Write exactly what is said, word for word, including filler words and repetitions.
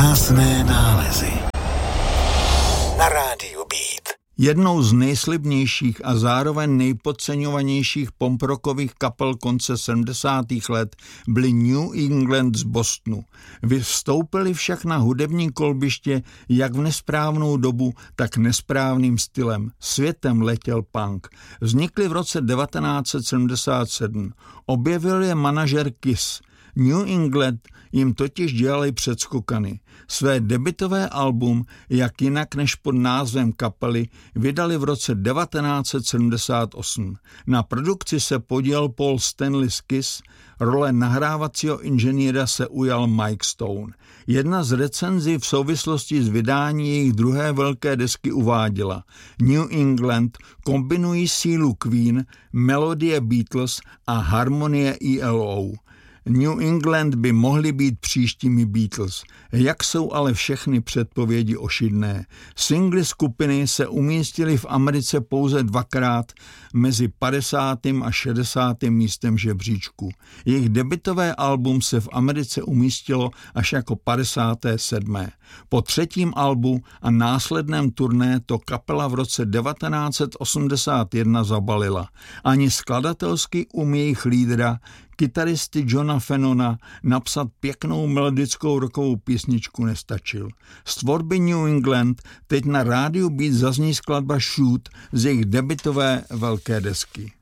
Krásné nálezy na rádiu Beat. Jednou z nejslibnějších a zároveň nejpodceňovanějších punk-rockových kapel konce sedmdesátých let byly New England z Bostonu. Vstoupili však na hudební kolbiště jak v nesprávnou dobu, tak nesprávným stylem. Světem letěl punk. Vznikli v roce devatenáct set sedmdesát sedm. Objevil je manažer Kiss. New England jim totiž dělali předskokany. Své debutové album, jak jinak než pod názvem kapely, vydali v roce devatenáct set sedmdesát osm. Na produkci se podílel Paul Stanley z Kiss, role nahrávacího inženýra se ujal Mike Stone. Jedna z recenzí v souvislosti s vydání jejich druhé velké desky uváděla: New England kombinují sílu Queen, melodie Beatles a harmonie E L O. New England by mohly být příštími Beatles, jak jsou ale všechny předpovědi ošidné. Singly skupiny se umístily v Americe pouze dvakrát mezi padesátým a šedesátým místem žebříčku. Jejich debutové album se v Americe umístilo až jako padesátém sedmém Po třetím albu a následném turné to kapela v roce devatenáct set osmdesát jedna zabalila. Ani skladatelský um jejich lídra, kytaristy Johna Fennona, napsat pěknou melodickou rockovou písničku nestačil. Z tvorby New England teď na rádiu Beat zazní skladba Shoot z jejich debutové velké desky.